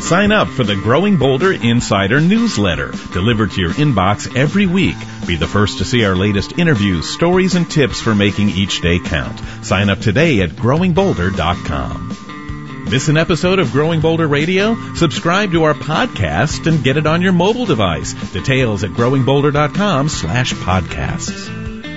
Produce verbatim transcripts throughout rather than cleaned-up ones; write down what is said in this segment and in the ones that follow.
Sign up for the Growing Boulder Insider newsletter, delivered to your inbox every week. Be the first to see our latest interviews, stories, and tips for making each day count. Sign up today at growing boulder dot com. Miss an episode of Growing Boulder Radio? Subscribe to our podcast and get it on your mobile device. Details at growing boulder dot com slash podcasts.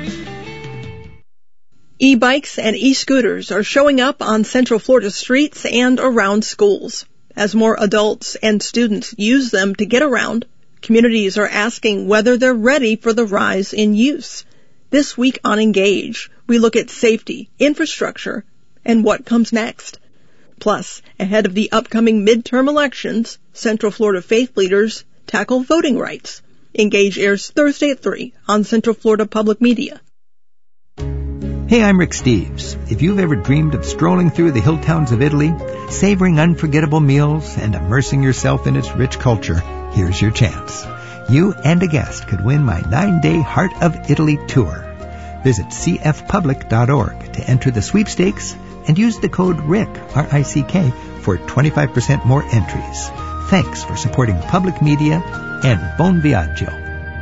E-bikes and e-scooters are showing up on Central Florida streets and around schools. As more adults and students use them to get around, communities are asking whether they're ready for the rise in use. This week on Engage, we look at safety, infrastructure, and what comes next. Plus, ahead of the upcoming midterm elections, Central Florida faith leaders tackle voting rights. Engage airs Thursday at three on Central Florida Public Media. Hey, I'm Rick Steves. If you've ever dreamed of strolling through the hill towns of Italy, savoring unforgettable meals, and immersing yourself in its rich culture, here's your chance. You and a guest could win my nine-day Heart of Italy tour. Visit c f public dot org to enter the sweepstakes and use the code RICK, R I C K, for twenty-five percent more entries. Thanks for supporting public media and Bon Viaggio.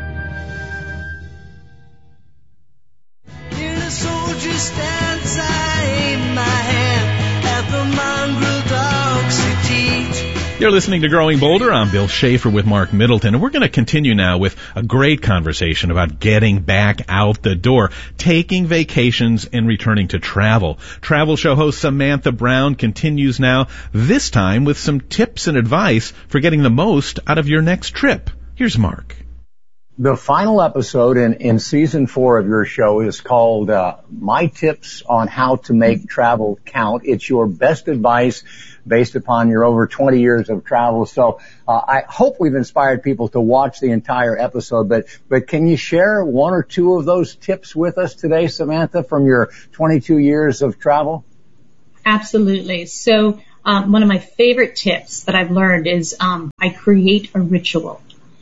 You're listening to Growing Boulder. I'm Bill Schaefer with Mark Middleton, and we're going to continue now with a great conversation about getting back out the door, taking vacations, and returning to travel. Travel show host Samantha Brown continues now, this time with some tips and advice for getting the most out of your next trip. Here's Mark. The final episode in, in season four of your show is called uh, My Tips on How to Make Travel Count. It's your best advice based upon your over twenty years of travel. So uh, I hope we've inspired people to watch the entire episode. But but can you share one or two of those tips with us today, Samantha, from your twenty-two years of travel? Absolutely. So um, one of my favorite tips that I've learned is um, I create a ritual.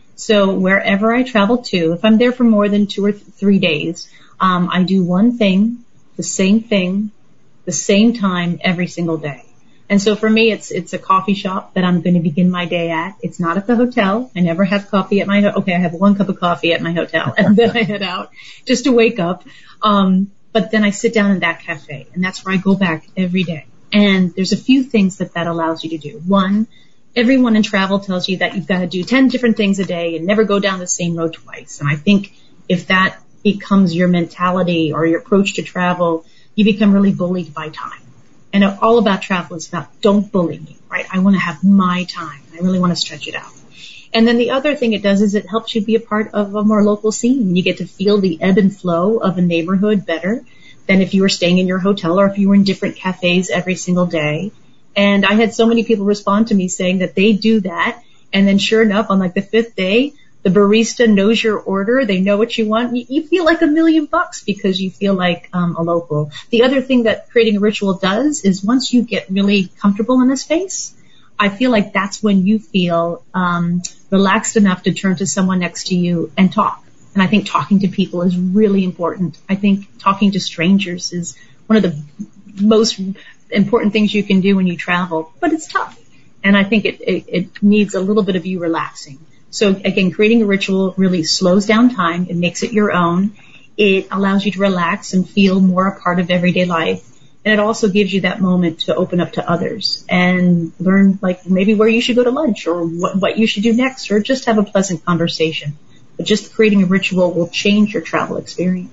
So wherever I travel to, if I'm there for more than two or th- three days, um, I do one thing, the same thing, the same time every single day. And so for me, it's it's a coffee shop that I'm going to begin my day at. It's not at the hotel. I never have coffee at my ho- okay. I have one cup of coffee at my hotel, and then I head out just to wake up. Um, but then I sit down in that cafe, and that's where I go back every day. And there's a few things that that allows you to do. One, everyone in travel tells you that you've got to do ten different things a day and never go down the same road twice. And I think if that becomes your mentality or your approach to travel, you become really bullied by time. And all about travel is about don't bully me, right? I want to have my time. I really want to stretch it out. And then the other thing it does is it helps you be a part of a more local scene. You get to feel the ebb and flow of a neighborhood better than if you were staying in your hotel or if you were in different cafes every single day. And I had so many people respond to me saying that they do that. And then sure enough, on like the fifth day, the barista knows your order. They know what you want. You, you feel like a million bucks because you feel like um, a local. The other thing that creating a ritual does is once you get really comfortable in a space, I feel like that's when you feel um, relaxed enough to turn to someone next to you and talk. And I think talking to people is really important. I think talking to strangers is one of the most important things you can do when you travel, but it's tough. And I think it, it, it needs a little bit of you relaxing. So again, creating a ritual really slows down time. It makes it your own. It allows you to relax and feel more a part of everyday life. And it also gives you that moment to open up to others and learn like maybe where you should go to lunch or what, what you should do next or just have a pleasant conversation. But just creating a ritual will change your travel experience.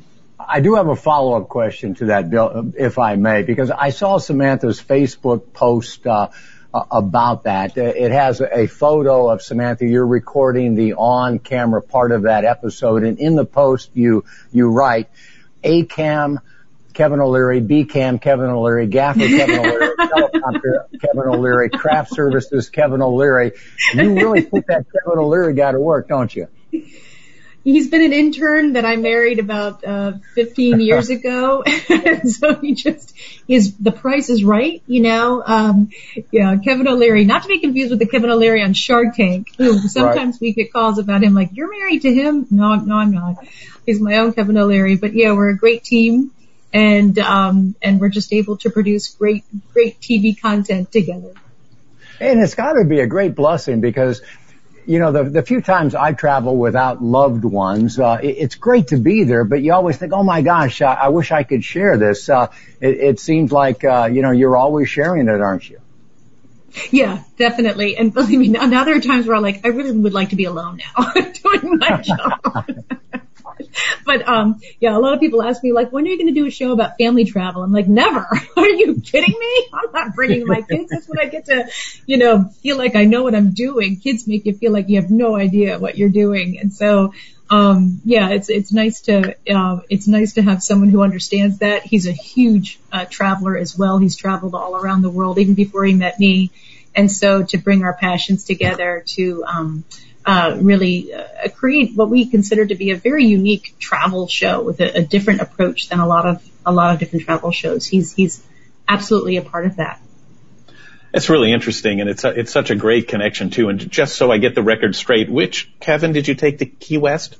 I do have a follow-up question to that, Bill, if I may, because I saw Samantha's Facebook post uh, about that. It has a photo of Samantha. You're recording the on-camera part of that episode, and in the post you you write, A-Cam Kevin O'Leary, B-Cam Kevin O'Leary, Gaffer Kevin O'Leary, Teleprompter Kevin O'Leary, Craft Services Kevin O'Leary. You really put that Kevin O'Leary guy to work, don't you? He's been an intern that I married about uh fifteen years ago. So he just, his, the price is right, you know. Um, yeah, Kevin O'Leary, not to be confused with the Kevin O'Leary on Shark Tank, who sometimes right. we get calls about him like, you're married to him? No, no, I'm not. He's my own Kevin O'Leary. But yeah, we're a great team. And, um, and we're just able to produce great, great T V content together. And it's got to be a great blessing because, you know, the, the few times I travel without loved ones, uh, it, it's great to be there, but you always think, oh my gosh, I, I wish I could share this. Uh, it, it seems like, uh, you know, you're always sharing it, aren't you? Yeah, definitely. And believe me, now, now there are times where I'm like, I really would like to be alone now doing my job. But, um, yeah, a lot of people ask me, like, when are you going to do a show about family travel? I'm like, never. Are you kidding me? I'm not bringing my kids. That's when I get to, you know, feel like I know what I'm doing. Kids make you feel like you have no idea what you're doing. And so, um, yeah, it's, it's nice to, uh, it's nice to have someone who understands that. He's a huge, uh, traveler as well. He's traveled all around the world even before he met me. And so to bring our passions together to, um, Uh, really uh, create what we consider to be a very unique travel show with a, a different approach than a lot of a lot of different travel shows. He's he's absolutely a part of that. It's really interesting, and it's a, it's such a great connection too. And just so I get the record straight, which Kevin did you take to Key West?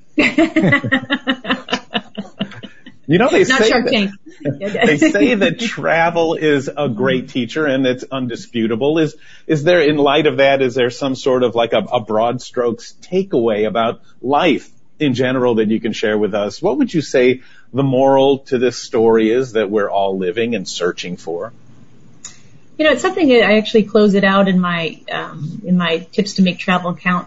You know, they Not say Shark that, Tank. they say that travel is a great teacher and it's undisputable. Is, is there, in light of that, is there some sort of like a, a broad strokes takeaway about life in general that you can share with us? What would you say the moral to this story is that we're all living and searching for? You know, it's something that I actually close it out in my, um, in my Tips to Make Travel Count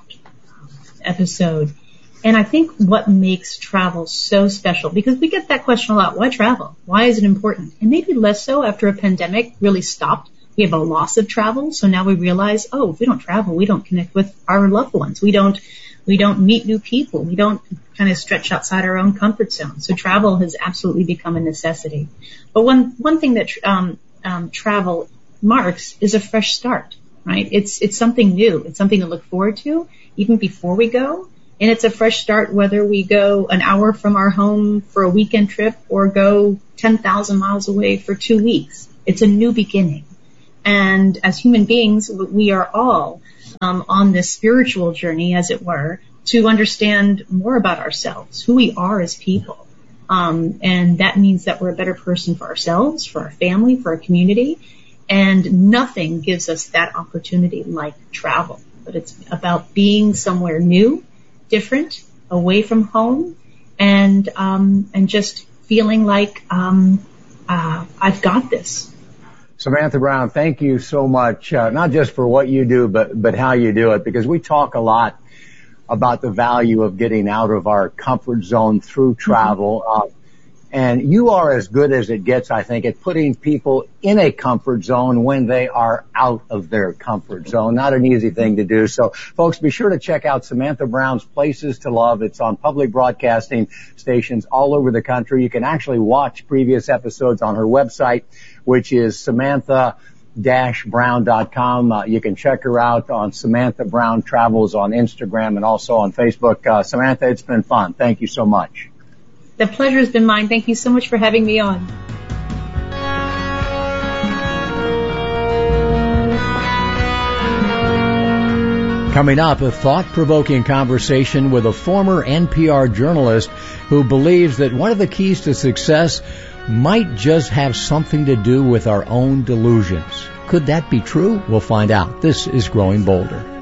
episode. And I think what makes travel so special, because we get that question a lot, why travel? Why is it important? And maybe less so after a pandemic really stopped. We have a loss of travel. So now we realize, oh, if we don't travel, we don't connect with our loved ones. We don't, we don't meet new people. We don't kind of stretch outside our own comfort zone. So travel has absolutely become a necessity. But one, one thing that, um, um, travel marks is a fresh start, right? It's, it's something new. It's something to look forward to even before we go. And it's a fresh start whether we go an hour from our home for a weekend trip or go ten thousand miles away for two weeks. It's a new beginning. And as human beings, we are all um, on this spiritual journey, as it were, to understand more about ourselves, who we are as people. Um, and that means that we're a better person for ourselves, for our family, for our community. And nothing gives us that opportunity like travel. But it's about being somewhere new, different, away from home, and um, and just feeling like um, uh, I've got this. Samantha Brown, thank you so much, uh, not just for what you do, but but how you do it, because we talk a lot about the value of getting out of our comfort zone through travel. Mm-hmm. Uh, and you are as good as it gets, I think, at putting people in a comfort zone when they are out of their comfort zone. Not an easy thing to do. So, folks, be sure to check out Samantha Brown's Places to Love. It's on public broadcasting stations all over the country. You can actually watch previous episodes on her website, which is Samantha brown dot com. Uh, you can check her out on Samantha Brown Travels on Instagram and also on Facebook. Uh, Samantha, it's been fun. Thank you so much. The pleasure has been mine. Thank you so much for having me on. Coming up, a thought-provoking conversation with a former N P R journalist who believes that one of the keys to success might just have something to do with our own delusions. Could that be true? We'll find out. This is Growing Bolder.